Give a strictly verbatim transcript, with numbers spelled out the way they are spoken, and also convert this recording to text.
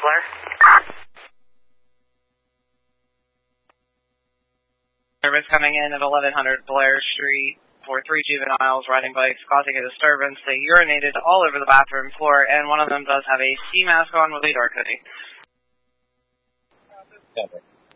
Blair. Service coming in at eleven hundred Blair Street for three juveniles riding bikes causing a disturbance. They urinated all over the bathroom floor, and one of them does have a ski mask on with a dark hoodie. Cover.